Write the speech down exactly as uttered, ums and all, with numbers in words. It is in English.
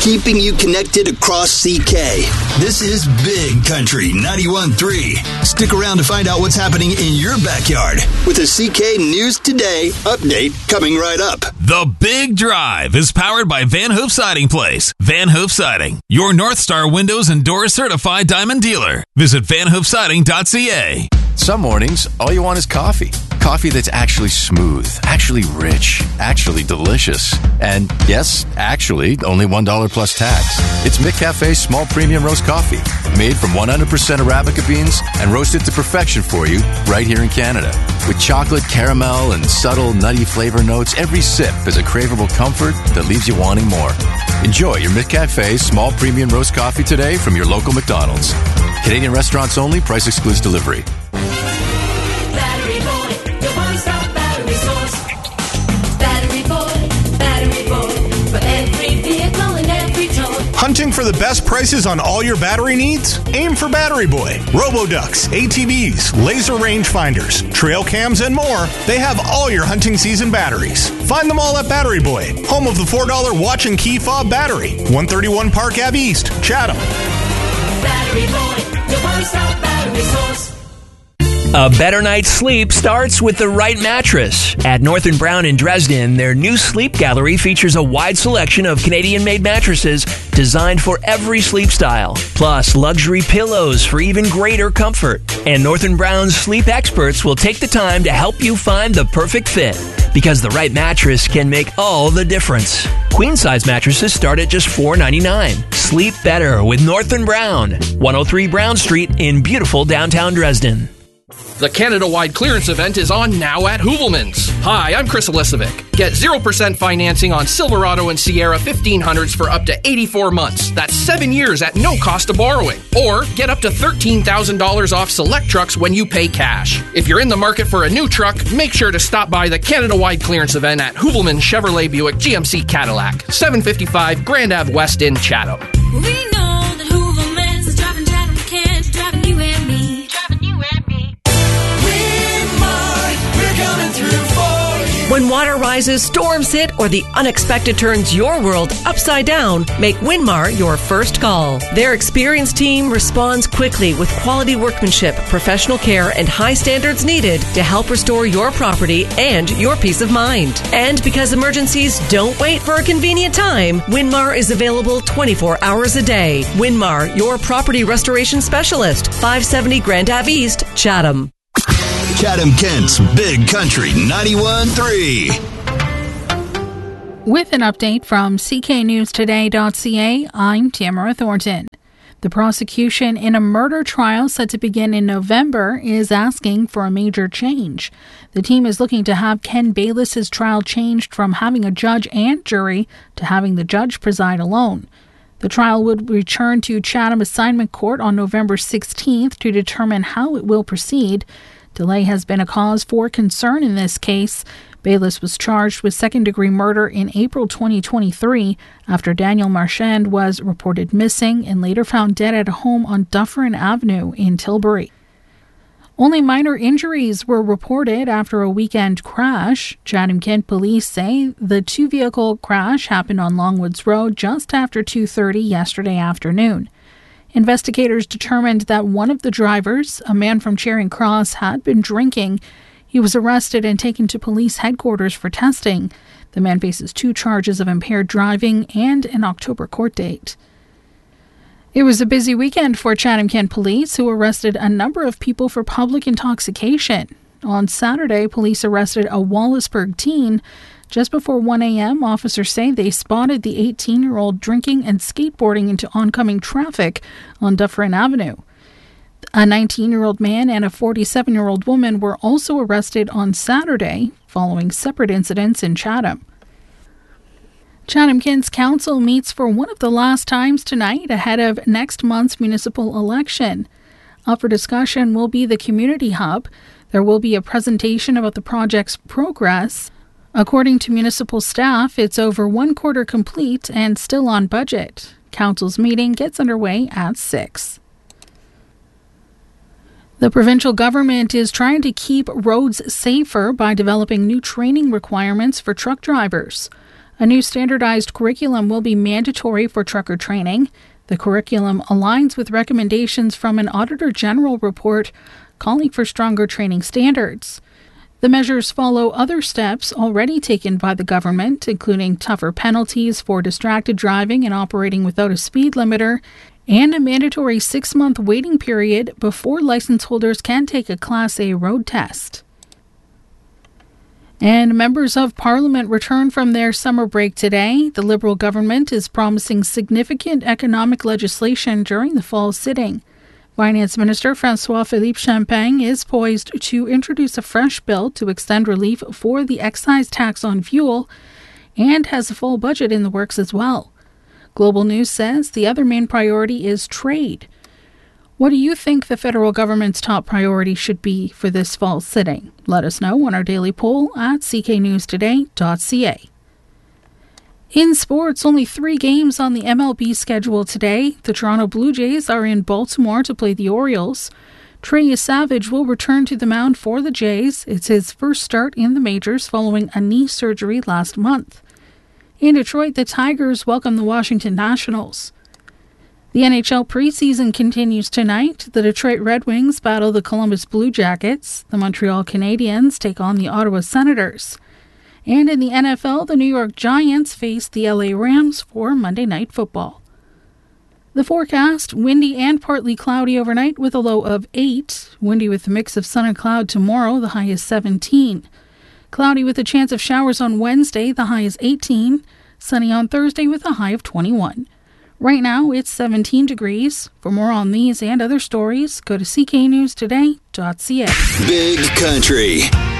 keeping you connected across C K. This is Big Country ninety-one point three. Stick around to find out what's happening in your backyard with a C K News Today update coming right up. The Big Drive is powered by Van Hoof Siding Place. Van Hoof Siding, your North Star Windows and Doors certified diamond dealer. Visit van hoof siding dot c a. Some mornings, all you want is coffee. Coffee that's actually smooth, actually rich, actually delicious. And yes, actually, only one dollar plus tax. It's McCafe's small premium roast coffee, made from one hundred percent Arabica beans and roasted to perfection for you right here in Canada. With chocolate, caramel, and subtle nutty flavor notes, every sip is a craveable comfort that leaves you wanting more. Enjoy your McCafe's small premium roast coffee today from your local McDonald's. Canadian restaurants only, price excludes delivery. Battery Boy, your one-stop battery source. Battery Boy, Battery Boy, for every vehicle and every toy. Hunting for the best prices on all your battery needs? Aim for Battery Boy. Roboducks, A T Vs, laser rangefinders, trail cams, and more. They have all your hunting season batteries. Find them all at Battery Boy, home of the four dollar watch and key fob battery. one thirty-one Park Ave East, Chatham. Battery Boy, your one-stop battery source. A better night's sleep starts with the right mattress. At North and Brown in Dresden, their new sleep gallery features a wide selection of Canadian-made mattresses designed for every sleep style, plus luxury pillows for even greater comfort. And North and Brown's sleep experts will take the time to help you find the perfect fit, because the right mattress can make all the difference. Queen-size mattresses start at just four dollars and ninety-nine cents. Sleep better with North and Brown, one oh three Brown Street in beautiful downtown Dresden. The Canada-wide clearance event is on now at Hoovelmans. Hi, I'm Chris Elisovic. Get zero percent financing on Silverado and Sierra fifteen hundreds for up to eighty-four months. That's seven years at no cost of borrowing. Or get up to thirteen thousand dollars off select trucks when you pay cash. If you're in the market for a new truck, make sure to stop by the Canada-wide clearance event at Hoovelmans Chevrolet Buick G M C Cadillac, seven fifty-five Grand Ave West in Chatham. We know that Hoovelmans is driving Chatham kids, driving you and me, driving you and me. When water rises, storms hit, or the unexpected turns your world upside down, make Winmar your first call. Their experienced team responds quickly with quality workmanship, professional care, and high standards needed to help restore your property and your peace of mind. And because emergencies don't wait for a convenient time, Winmar is available twenty-four hours a day. Winmar, your property restoration specialist, five seventy Grand Ave East, Chatham. Chatham Kent's Big Country ninety-one point three. With an update from C K news today dot c a, I'm Tamara Thornton. The prosecution in a murder trial set to begin in November is asking for a major change. The team is looking to have Ken Bayless's trial changed from having a judge and jury to having the judge preside alone. The trial would return to Chatham Assignment Court on November sixteenth to determine how it will proceed. Delay has been a cause for concern in this case. Bayless was charged with second-degree murder in April twenty twenty-three after Daniel Marchand was reported missing and later found dead at a home on Dufferin Avenue in Tilbury. Only minor injuries were reported after a weekend crash. Chatham-Kent police say the two-vehicle crash happened on Longwoods Road just after two thirty yesterday afternoon. Investigators determined that one of the drivers, a man from Charing Cross, had been drinking. He was arrested and taken to police headquarters for testing. The man faces two charges of impaired driving and an October court date. It was a busy weekend for Chatham-Kent police, who arrested a number of people for public intoxication. On Saturday, police arrested a Wallaceburg teen. Just before one a.m., officers say they spotted the eighteen-year-old drinking and skateboarding into oncoming traffic on Dufferin Avenue. A nineteen-year-old man and a forty-seven-year-old woman were also arrested on Saturday, following separate incidents in Chatham. Chatham-Kent's council meets for one of the last times tonight ahead of next month's municipal election. Up for discussion will be the community hub. There will be a presentation about the project's progress. According to municipal staff, it's over one quarter complete and still on budget. Council's meeting gets underway at six. The provincial government is trying to keep roads safer by developing new training requirements for truck drivers. A new standardized curriculum will be mandatory for trucker training. The curriculum aligns with recommendations from an Auditor General report calling for stronger training standards. The measures follow other steps already taken by the government, including tougher penalties for distracted driving and operating without a speed limiter, and a mandatory six-month waiting period before license holders can take a Class A road test. And members of Parliament return from their summer break today. The Liberal government is promising significant economic legislation during the fall sitting. Finance Minister François-Philippe Champagne is poised to introduce a fresh bill to extend relief for the excise tax on fuel and has a full budget in the works as well. Global News says the other main priority is trade. What do you think the federal government's top priority should be for this fall sitting? Let us know on our daily poll at c k news today dot c a. In sports, only three games on the M L B schedule today. The Toronto Blue Jays are in Baltimore to play the Orioles. Trey Savage will return to the mound for the Jays. It's his first start in the majors following a knee surgery last month. In Detroit, the Tigers welcome the Washington Nationals. The N H L preseason continues tonight. The Detroit Red Wings battle the Columbus Blue Jackets. The Montreal Canadiens take on the Ottawa Senators. And in the N F L, the New York Giants face the L A Rams for Monday Night Football. The forecast, windy and partly cloudy overnight with a low of eight. Windy with a mix of sun and cloud tomorrow, the high is seventeen. Cloudy with a chance of showers on Wednesday, the high is eighteen. Sunny on Thursday with a high of twenty-one. Right now, it's seventeen degrees. For more on these and other stories, go to c k news today dot c a. Big Country.